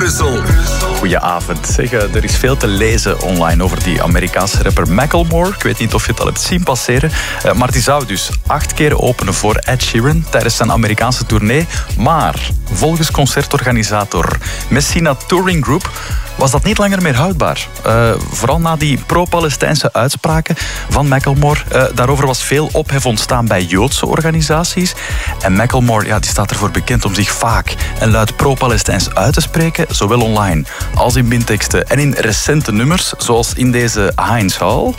Brussel. Goedenavond. Zeg, er is veel te lezen online over die Amerikaanse rapper Macklemore. Ik weet niet of je het al hebt zien passeren. Maar die zou dus 8 keer openen voor Ed Sheeran tijdens zijn Amerikaanse tournee. Maar volgens concertorganisator Messina Touring Group was dat niet langer meer houdbaar. Vooral na die pro-Palestijnse uitspraken van Macklemore. Daarover was veel ophef ontstaan bij Joodse organisaties. En Macklemore die staat ervoor bekend om zich vaak en luid pro-Palestijns uit te spreken, zowel online als in bindteksten en in recente nummers, zoals in deze Heinz Hall.